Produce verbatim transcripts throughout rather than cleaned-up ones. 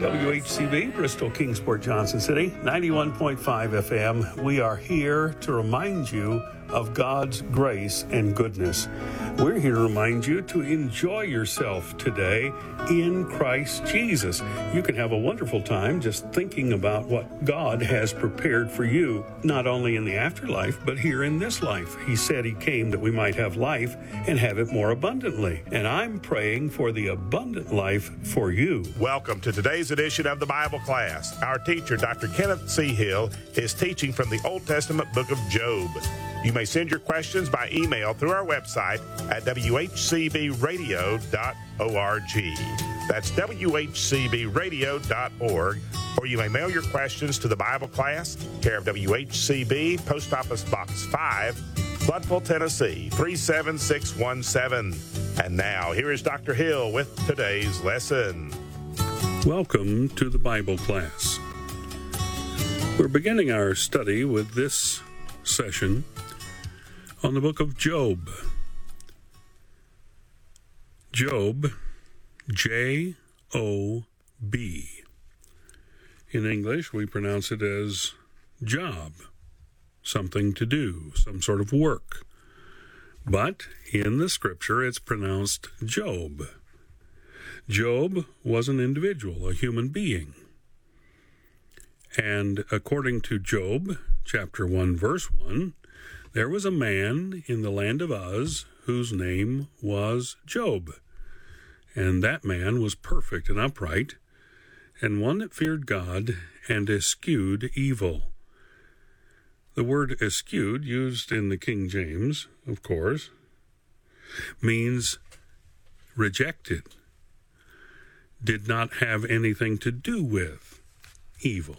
W H C B, Bristol, Kingsport, Johnson City, ninety-one point five F M. We are here to remind you of God's grace and goodness. We're here to remind you to enjoy yourself today in Christ Jesus. You can have a wonderful time just thinking about what God has prepared for you, not only in the afterlife, but here in this life. He said he came that we might have life and have it more abundantly. And I'm praying for the abundant life for you. Welcome to today's edition of the Bible class. Our teacher, Doctor Kenneth C. Hill, is teaching from the Old Testament book of Job. You may send your questions by email through our website at w h c b radio dot org. That's w h c b radio dot org. Or you may mail your questions to the Bible class, care of W H C B, Post Office Box five, Floodville, Tennessee, three seven six one seven. And now, here is Doctor Hill with today's lesson. Welcome to the Bible class. We're beginning our study with this session on the book of Job. Job, J O B. In English, we pronounce it as job, something to do, some sort of work. But in the scripture, it's pronounced Job. Job was an individual, a human being. And according to Job, chapter one, verse one, there was a man in the land of Uz whose name was Job. And that man was perfect and upright, and one that feared God and eschewed evil. The word eschewed, used in the King James, of course, means rejected, did not have anything to do with evil.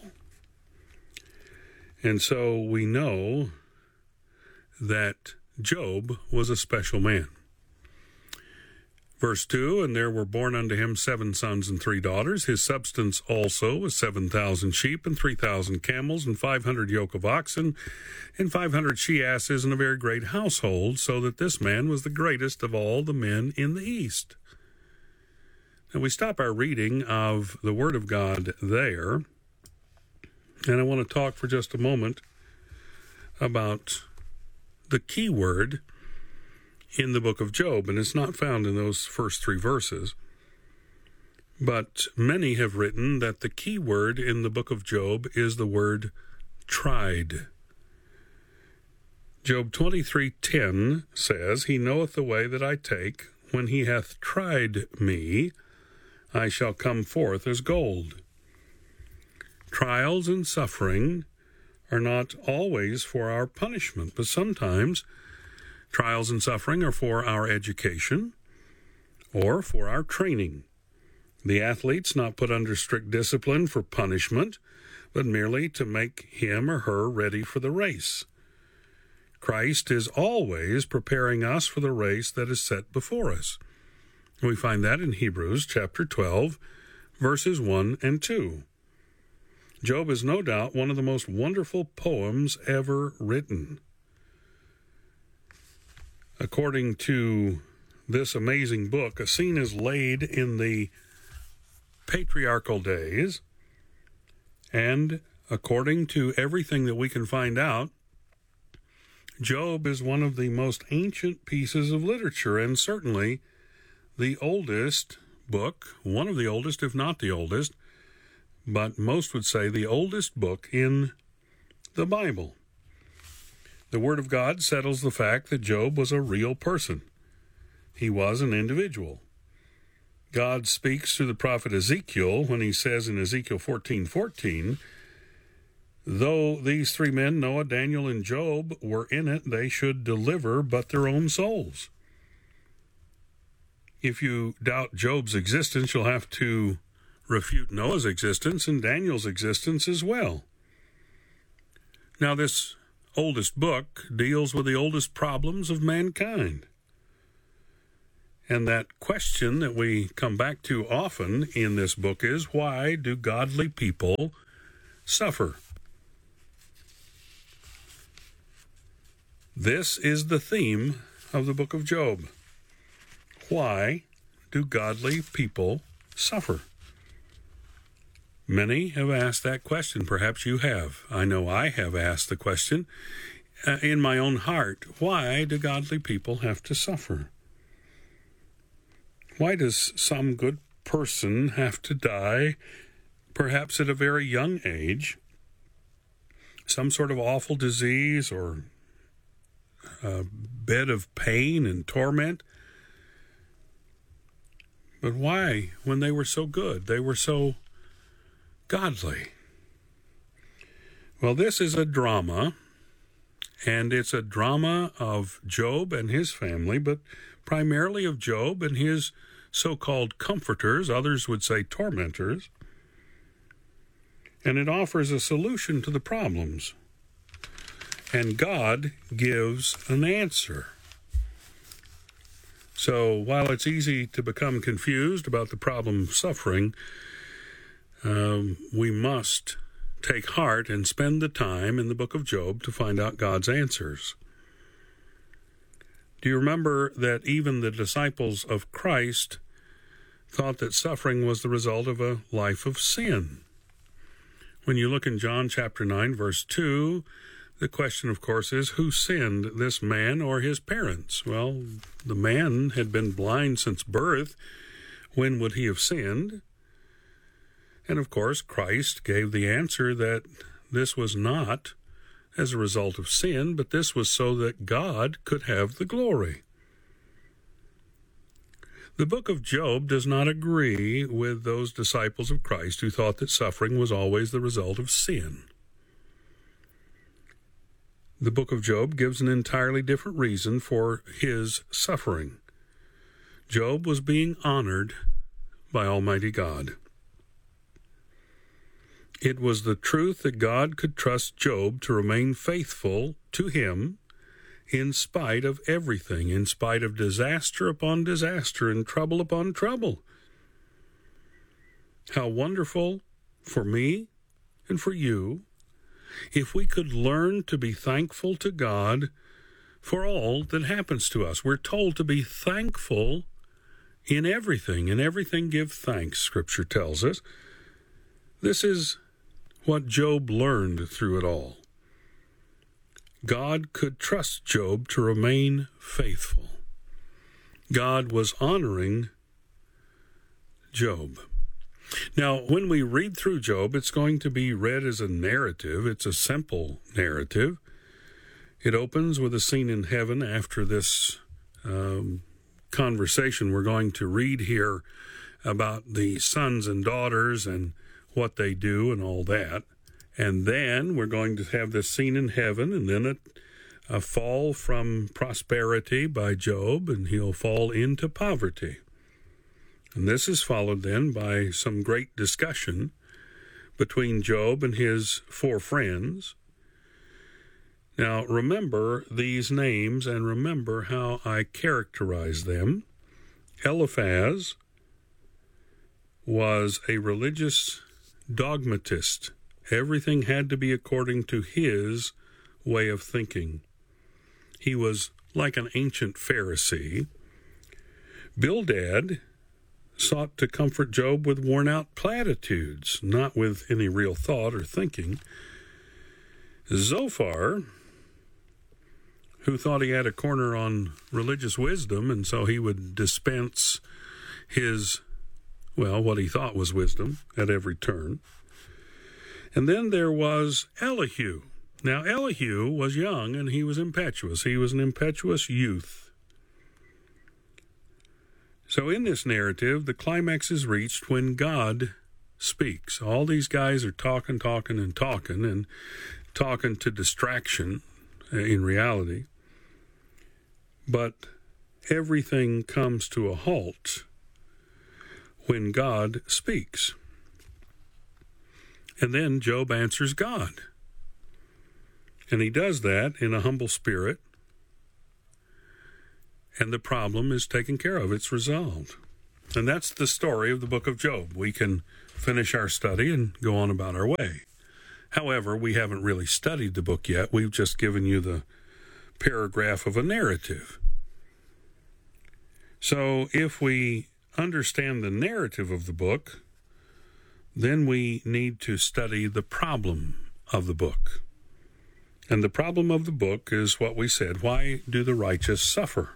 And so we know that Job was a special man. Verse two, and there were born unto him seven sons and three daughters. His substance also was seven thousand sheep and three thousand camels and five hundred yoke of oxen and five hundred she-asses and a very great household, so that this man was the greatest of all the men in the east. Now we stop our reading of the Word of God there, and I want to talk for just a moment about the key word in the book of Job, and it's not found in those first three verses. But many have written that the key word in the book of Job is the word tried. Job twenty-three ten says, He knoweth the way that I take. When he hath tried me, I shall come forth as gold. Trials and suffering are not always for our punishment, but sometimes trials and suffering are for our education or for our training. The athlete's not put under strict discipline for punishment, but merely to make him or her ready for the race. Christ is always preparing us for the race that is set before us. We find that in Hebrews chapter twelve, verses one and two. Job is no doubt one of the most wonderful poems ever written. According to this amazing book, a scene is laid in the patriarchal days, and according to everything that we can find out, Job is one of the most ancient pieces of literature, and certainly the oldest book, one of the oldest, if not the oldest, but most would say the oldest book in the Bible. The Word of God settles the fact that Job was a real person. He was an individual. God speaks through the prophet Ezekiel when he says in Ezekiel fourteen fourteen, Though these three men, Noah, Daniel, and Job, were in it, they should deliver but their own souls. If you doubt Job's existence, you'll have to refute Noah's existence and Daniel's existence as well. Now, this oldest book deals with the oldest problems of mankind. And that question that we come back to often in this book is, why do godly people suffer? This is the theme of the book of Job. Why do godly people suffer? Many have asked that question. Perhaps you have. I know I have asked the question uh, in my own heart. Why do godly people have to suffer? Why does some good person have to die, perhaps at a very young age, some sort of awful disease or a bed of pain and torment? But why, when they were so good, they were so godly? Well, this is a drama, and it's a drama of Job and his family, but primarily of Job and his so-called comforters, others would say tormentors, and it offers a solution to the problems, and God gives an answer. So while it's easy to become confused about the problem of suffering, um, we must take heart and spend the time in the book of Job to find out God's answers. Do you remember that even the disciples of Christ thought that suffering was the result of a life of sin? When you look in John chapter nine, verse two, the question, of course, is who sinned, this man or his parents? Well, the man had been blind since birth. When would he have sinned? And, of course, Christ gave the answer that this was not as a result of sin, but this was so that God could have the glory. The book of Job does not agree with those disciples of Christ who thought that suffering was always the result of sin. The book of Job gives an entirely different reason for his suffering. Job was being honored by Almighty God. It was the truth that God could trust Job to remain faithful to him in spite of everything, in spite of disaster upon disaster and trouble upon trouble. How wonderful for me and for you if we could learn to be thankful to God for all that happens to us. We're told to be thankful in everything. In everything give thanks, Scripture tells us. This is what Job learned through it all. God could trust Job to remain faithful. God was honoring Job. Now, when we read through Job, it's going to be read as a narrative. It's a simple narrative. It opens with a scene in heaven after this um, conversation we're going to read here about the sons and daughters and what they do and all that. And then we're going to have this scene in heaven, and then a, a fall from prosperity by Job, and he'll fall into poverty. And this is followed then by some great discussion between Job and his four friends. Now, remember these names and remember how I characterize them. Eliphaz was a religious dogmatist. Everything had to be according to his way of thinking. He was like an ancient Pharisee. Bildad sought to comfort Job with worn-out platitudes, not with any real thought or thinking. Zophar, who thought he had a corner on religious wisdom, and so he would dispense his, well, what he thought was wisdom at every turn. And then there was Elihu. Now, Elihu was young and he was impetuous. He was an impetuous youth. So in this narrative, the climax is reached when God speaks. All these guys are talking, talking, and talking, and talking to distraction in reality. But everything comes to a halt when God speaks. And then Job answers God. And he does that in a humble spirit. And the problem is taken care of. It's resolved. And that's the story of the book of Job. We can finish our study and go on about our way. However, we haven't really studied the book yet. We've just given you the paragraph of a narrative. So if we understand the narrative of the book, then we need to study the problem of the book. And the problem of the book is what we said. Why do the righteous suffer?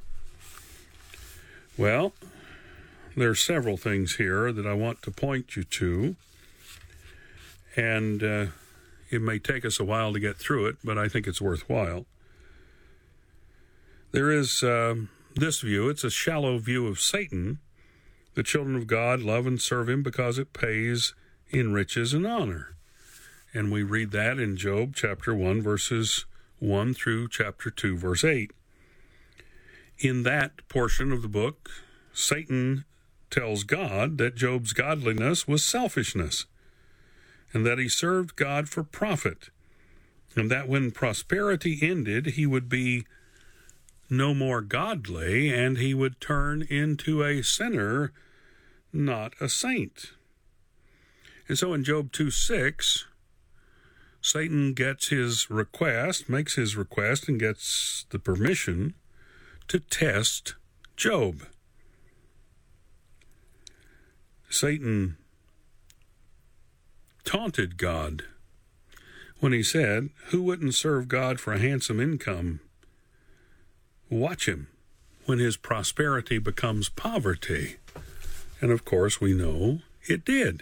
Well, there are several things here that I want to point you to. And uh, it may take us a while to get through it, but I think it's worthwhile. There is uh, this view. It's a shallow view of Satan. The children of God love and serve him because it pays in riches and honor. And we read that in Job chapter one, verses one through chapter two, verse eight. In that portion of the book, Satan tells God that Job's godliness was selfishness, and that he served God for profit, and that when prosperity ended, he would be no more godly, and he would turn into a sinner, not a saint. And so in Job two six, Satan gets his request, makes his request, and gets the permission to test Job. Satan taunted God when he said, "Who wouldn't serve God for a handsome income? Watch him when his prosperity becomes poverty." And of course, we know it did.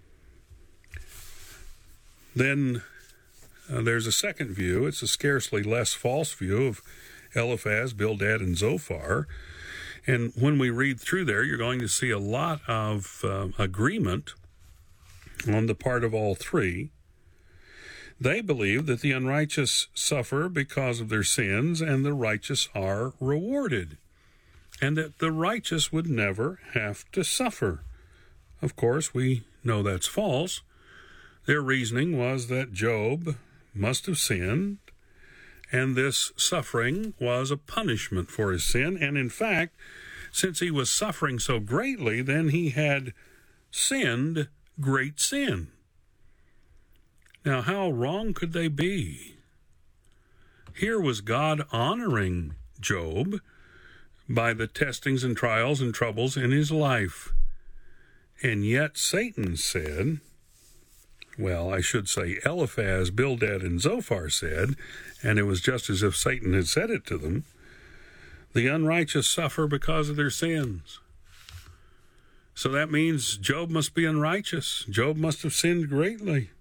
Then uh, there's a second view. It's a scarcely less false view of Eliphaz, Bildad, and Zophar. And when we read through there, you're going to see a lot of uh, agreement on the part of all three. They believe that the unrighteous suffer because of their sins, and the righteous are rewarded, and that the righteous would never have to suffer. Of course, we know that's false. Their reasoning was that Job must have sinned, and this suffering was a punishment for his sin. And in fact, since he was suffering so greatly, then he had sinned great sin. Now, how wrong could they be? Here was God honoring Job by the testings and trials and troubles in his life. And yet Satan said, well, I should say Eliphaz, Bildad, and Zophar said, and it was just as if Satan had said it to them, the unrighteous suffer because of their sins. So that means Job must be unrighteous. Job must have sinned greatly.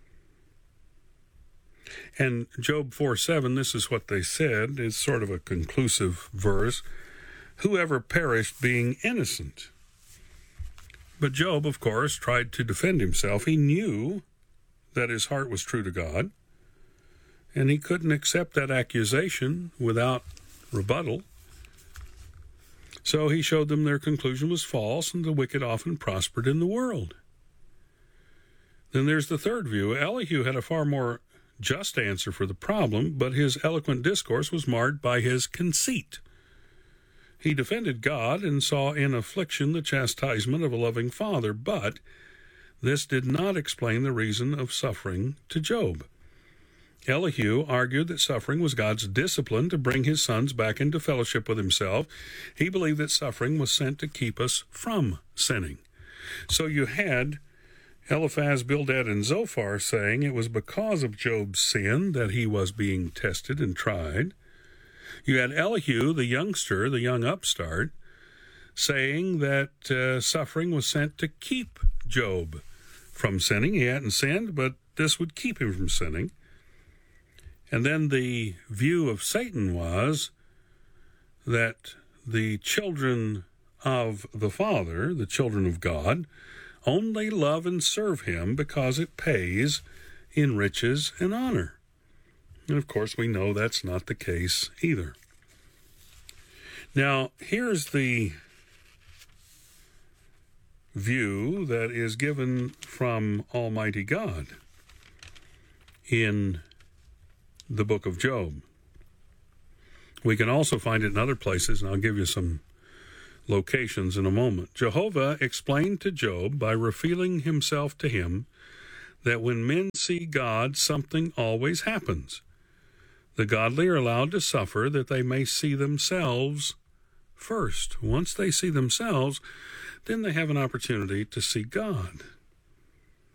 And Job four seven, this is what they said. It's sort of a conclusive verse. Whoever perished being innocent. But Job, of course, tried to defend himself. He knew that his heart was true to God, and he couldn't accept that accusation without rebuttal. So he showed them their conclusion was false, and the wicked often prospered in the world. Then there's the third view. Elihu had a far more just answer for the problem, but his eloquent discourse was marred by his conceit. He defended God and saw in affliction the chastisement of a loving father, but this did not explain the reason of suffering to Job. Elihu argued that suffering was God's discipline to bring his sons back into fellowship with himself. He believed that suffering was sent to keep us from sinning. So you had Eliphaz, Bildad, and Zophar saying it was because of Job's sin that he was being tested and tried. You had Elihu, the youngster, the young upstart, saying that uh, suffering was sent to keep Job from sinning. He hadn't sinned, but this would keep him from sinning. And then the view of Satan was that the children of the Father, the children of God, only love and serve him because it pays in riches and honor. And of course, we know that's not the case either. Now, here's the view that is given from Almighty God in the book of Job. We can also find it in other places, and I'll give you some locations in a moment. Jehovah explained to Job by revealing himself to him that when men see God, something always happens. The godly are allowed to suffer that they may see themselves first. Once they see themselves, then they have an opportunity to see God.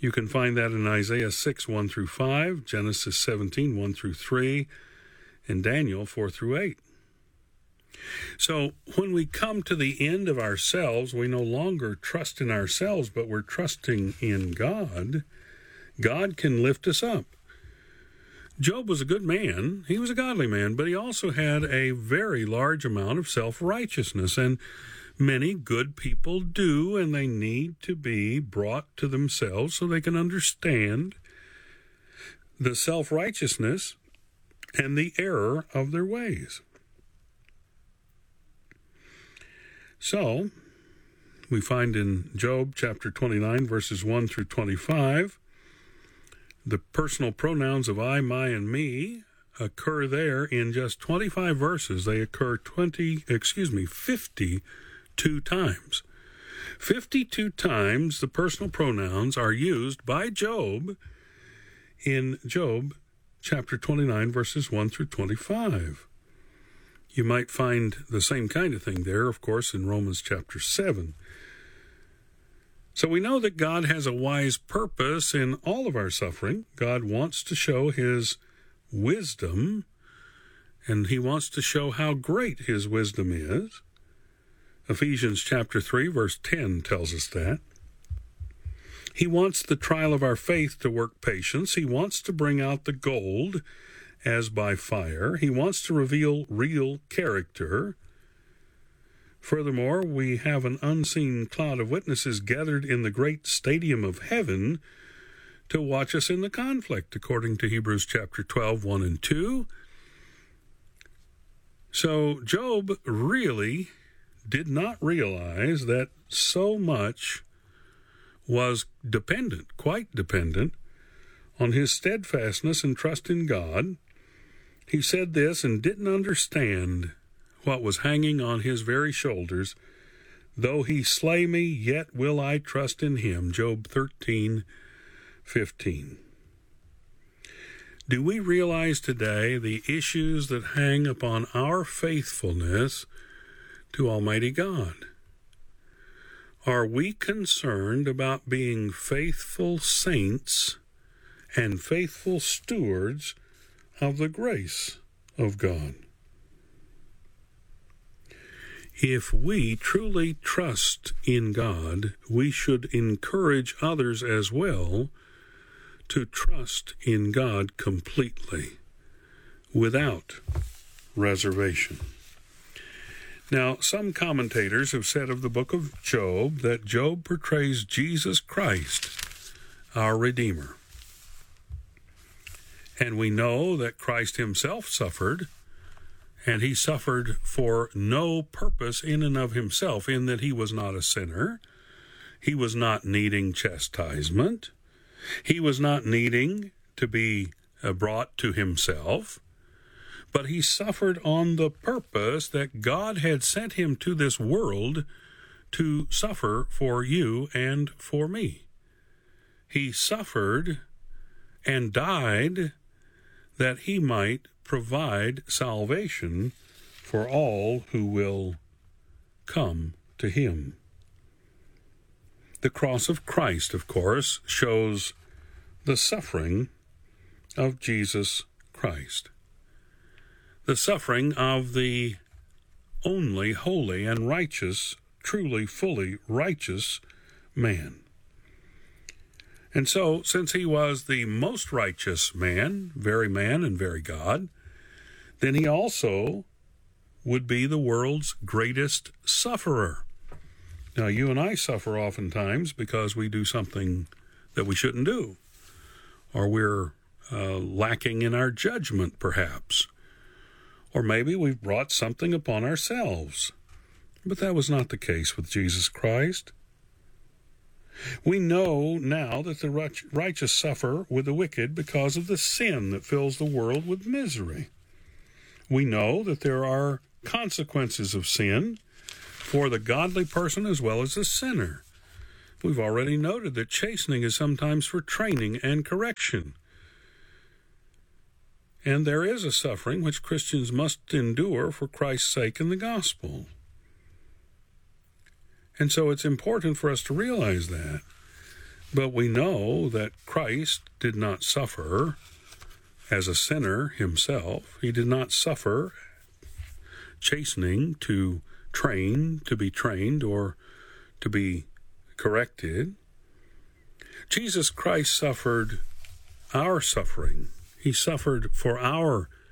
You can find that in Isaiah six, one through five, Genesis seventeen, one through three, and Daniel four through eight. So when we come to the end of ourselves, we no longer trust in ourselves, but we're trusting in God. God can lift us up. Job was a good man. He was a godly man, but he also had a very large amount of self-righteousness, and many good people do, and they need to be brought to themselves so they can understand the self-righteousness and the error of their ways. So, we find in Job chapter twenty-nine, verses one through twenty-five, the personal pronouns of I, my, and me occur there in just twenty-five verses. They occur twenty, excuse me, fifty-two times. fifty-two times the personal pronouns are used by Job in Job chapter twenty-nine, verses one through twenty-five. You might find the same kind of thing there, of course, in Romans chapter seven. So we know that God has a wise purpose in all of our suffering. God wants to show his wisdom, and he wants to show how great his wisdom is. Ephesians chapter three, verse ten tells us that. He wants the trial of our faith to work patience. He wants to bring out the gold as by fire. He wants to reveal real character. Furthermore, we have an unseen cloud of witnesses gathered in the great stadium of heaven to watch us in the conflict, according to Hebrews chapter twelve, one and two. So Job really did not realize that so much was dependent, quite dependent, on his steadfastness and trust in God. He said this and didn't understand what was hanging on his very shoulders. Though he slay me, yet will I trust in him. Job thirteen, fifteen. Do we realize today the issues that hang upon our faithfulness to Almighty God? Are we concerned about being faithful saints and faithful stewards of the grace of God? If we truly trust in God, we should encourage others as well to trust in God completely, without reservation. Now, some commentators have said of the book of Job that Job portrays Jesus Christ, our Redeemer. And we know that Christ himself suffered, and he suffered for no purpose in and of himself, in that he was not a sinner. He was not needing chastisement. He was not needing to be brought to himself. But he suffered on the purpose that God had sent him to this world to suffer for you and for me. He suffered and died that he might provide salvation for all who will come to him. The cross of Christ, of course, shows the suffering of Jesus Christ, the suffering of the only holy and righteous, truly, fully righteous man. And so, since he was the most righteous man, very man and very God, then he also would be the world's greatest sufferer. Now, you and I suffer oftentimes because we do something that we shouldn't do, or we're uh, lacking in our judgment, perhaps, or maybe we've brought something upon ourselves. But that was not the case with Jesus Christ. We know now that the righteous suffer with the wicked because of the sin that fills the world with misery. We know that there are consequences of sin for the godly person as well as the sinner. We've already noted that chastening is sometimes for training and correction. And there is a suffering which Christians must endure for Christ's sake in the gospel. And so it's important for us to realize that, But we know that Christ did not suffer as a sinner himself. He did not suffer chastening to train, to be trained, or to be corrected. Jesus Christ suffered our suffering. He suffered for our